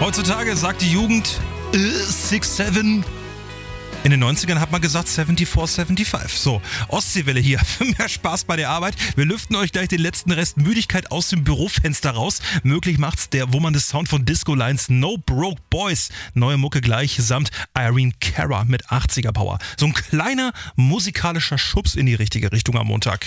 Heutzutage sagt die Jugend 6-7. In den 90ern hat man gesagt 74-75. So, Ostseewelle hier. Für mehr Spaß bei der Arbeit. Wir lüften euch gleich den letzten Rest Müdigkeit aus dem Bürofenster raus. Möglich macht's der wummernde Sound von Disco Lines No Broke Boys. Neue Mucke gleich samt Irene Cara mit 80er Power. So ein kleiner musikalischer Schubs in die richtige Richtung am Montag.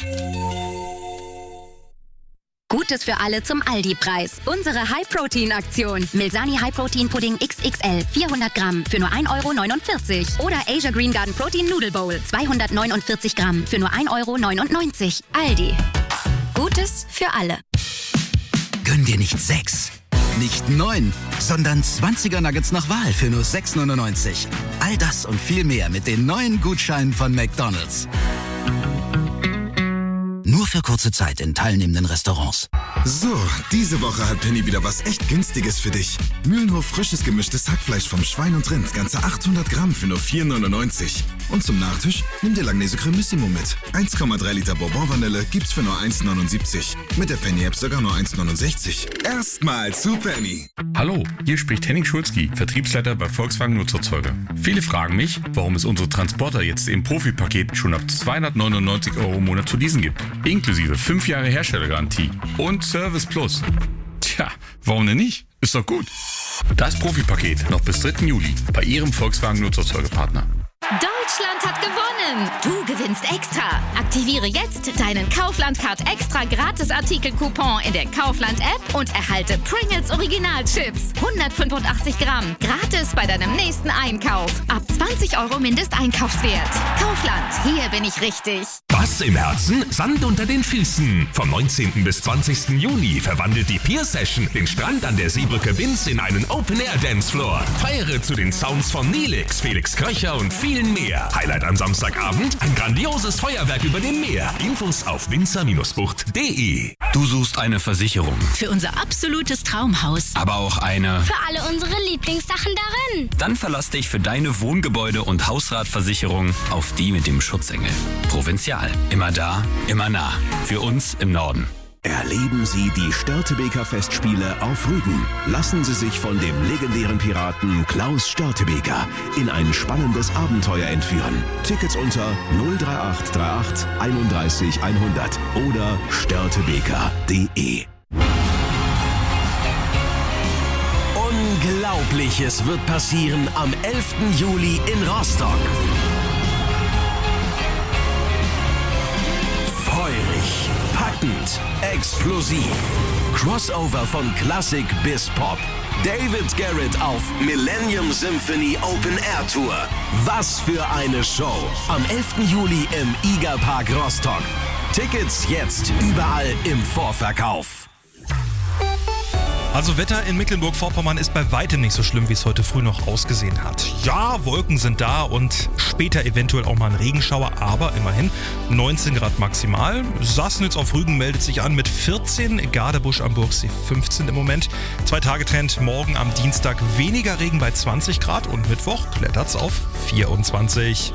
Gutes für alle zum Aldi-Preis. Unsere High-Protein-Aktion. Milsani High-Protein-Pudding XXL 400 Gramm für nur 1,49 €. Oder Asia Green Garden Protein Noodle Bowl 249 Gramm für nur 1,99 €. Aldi. Gutes für alle. Gönn dir nicht 6, nicht 9, sondern 20er Nuggets nach Wahl für nur 6,99 €. All das und viel mehr mit den neuen Gutscheinen von McDonald's. Nur für kurze Zeit in teilnehmenden Restaurants. So, diese Woche hat Penny wieder was echt Günstiges für dich. Mühlenhof frisches gemischtes Hackfleisch vom Schwein und Rind, ganze 800 Gramm für nur 4,99 €. Und zum Nachtisch nimm dir Langnese Cremissimo mit. 1,3 Liter Bourbon-Vanille gibt's für nur 1,79 €. Mit der Penny-App sogar nur 1,69 €. Erstmal zu Penny. Hallo, hier spricht Henning Schulzki, Vertriebsleiter bei Volkswagen Nutzerzeuger. Viele fragen mich, warum es unsere Transporter jetzt im Profipaket schon ab 299 € im Monat zu leasen gibt. Inklusive 5 Jahre Herstellergarantie und Service Plus. Tja, warum denn nicht? Ist doch gut. Das Profipaket noch bis 3. Juli bei Ihrem Volkswagen Nutzerzeugerpartner. Deutschland hat gewonnen! Du gewinnst extra! Aktiviere jetzt deinen Kaufland-Card extra Gratis-Artikel-Coupon in der Kaufland-App und erhalte Pringles Original-Chips. 185 Gramm. Gratis bei deinem nächsten Einkauf. Ab 20 € Mindesteinkaufswert. Kaufland, hier bin ich richtig. Bass im Herzen, Sand unter den Füßen. Vom 19. bis 20. Juni verwandelt die Pier Session den Strand an der Seebrücke Binz in einen Open-Air-Dancefloor. Feiere zu den Sounds von Nelix, Felix Kröcher und vielen mehr. Highlight am Samstagabend, ein grandioses Feuerwerk über dem Meer. Infos auf winzer-bucht.de. Du suchst eine Versicherung. Für unser absolutes Traumhaus. Aber auch eine für alle unsere Lieblingssachen darin. Dann verlass dich für deine Wohngebäude- und Hausratversicherung auf die mit dem Schutzengel. Provinzial. Immer da, immer nah. Für uns im Norden. Erleben Sie die Störtebeker Festspiele auf Rügen. Lassen Sie sich von dem legendären Piraten Klaus Störtebeker in ein spannendes Abenteuer entführen. Tickets unter 03838 31 100 oder störtebeker.de. Unglaubliches wird passieren am 11. Juli in Rostock. Feurig, packend, explosiv. Crossover von Klassik bis Pop. David Garrett auf Millennium Symphony Open Air Tour. Was für eine Show. Am 11. Juli im IGA Park Rostock. Tickets jetzt überall im Vorverkauf. Also Wetter in Mecklenburg-Vorpommern ist bei weitem nicht so schlimm, wie es heute früh noch ausgesehen hat. Ja, Wolken sind da und später eventuell auch mal ein Regenschauer, aber immerhin 19 Grad maximal. Sassnitz auf Rügen meldet sich an mit 14, Gadebusch am Burgsee 15 im Moment. 2-Tage-Trend, morgen am Dienstag weniger Regen bei 20 Grad und Mittwoch klettert's auf 24.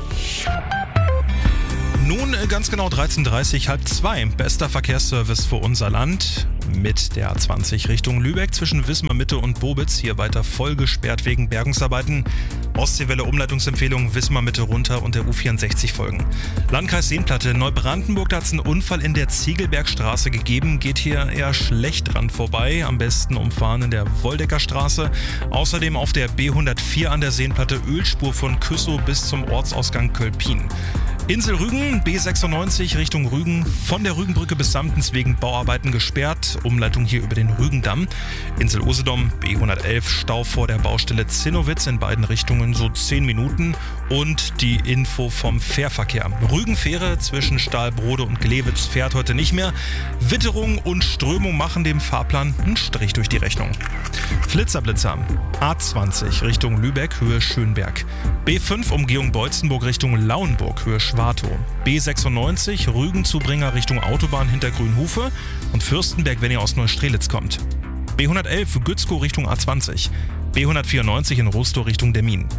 Nun ganz genau 13:30, 13:30, bester Verkehrsservice für unser Land mit der A20 Richtung Lübeck zwischen Wismar Mitte und Bobitz. Hier weiter voll gesperrt wegen Bergungsarbeiten. Ostseewelle Umleitungsempfehlung Wismar Mitte runter und der U64 folgen. Landkreis Seenplatte, Neubrandenburg, da hat es einen Unfall in der Ziegelbergstraße gegeben. Geht hier eher schlecht dran vorbei. Am besten umfahren in der Woldeckerstraße. Außerdem auf der B104 an der Seenplatte Ölspur von Küssow bis zum Ortsausgang Kölpin. Insel Rügen, B96 Richtung Rügen, von der Rügenbrücke bis Samtens wegen Bauarbeiten gesperrt. Umleitung hier über den Rügendamm. Insel Usedom, B111, Stau vor der Baustelle Zinnowitz in beiden Richtungen so 10 Minuten. Und die Info vom Fährverkehr. Rügenfähre zwischen Stahlbrode und Glewitz fährt heute nicht mehr. Witterung und Strömung machen dem Fahrplan einen Strich durch die Rechnung. Flitzerblitzer, A20 Richtung Lübeck, Höhe Schönberg. B5 Umgehung Beutzenburg Richtung Lauenburg, Höhe Schwartow. B96 Rügen-Zubringer Richtung Autobahn hinter Grünhufe und Fürstenberg, wenn ihr aus Neustrelitz kommt. B111 Gützkow Richtung A20. B194 in Rostow Richtung Demmin.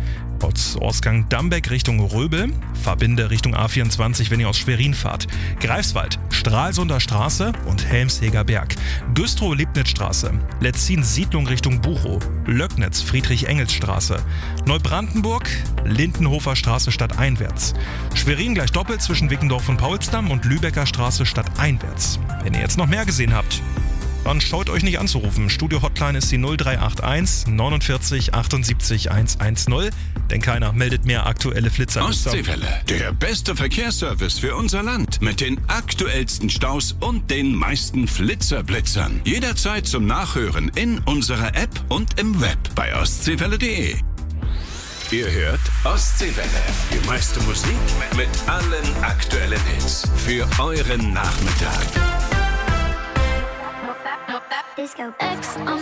Ausgang Dambeck Richtung Röbel, Verbinde Richtung A24, wenn ihr aus Schwerin fahrt. Greifswald, Stralsunder Straße und Helmsheger Berg. Güstrow-Liebnitz-Straße, Letzin-Siedlung Richtung Buchow, Löcknitz, Friedrich-Engels-Straße, Neubrandenburg, Lindenhofer Straße stadteinwärts. Schwerin gleich doppelt zwischen Wickendorf und Paulsdamm und Lübecker Straße stadteinwärts. Wenn ihr jetzt noch mehr gesehen habt, dann scheut euch nicht anzurufen. Studio-Hotline ist die 0381 49 78 110, denn keiner meldet mehr aktuelle Flitzer. Ostseewelle, der beste Verkehrsservice für unser Land. Mit den aktuellsten Staus und den meisten Flitzerblitzern. Jederzeit zum Nachhören in unserer App und im Web bei ostseewelle.de. Ihr hört Ostseewelle. Die meiste Musik mit allen aktuellen Hits für euren Nachmittag. Disco X on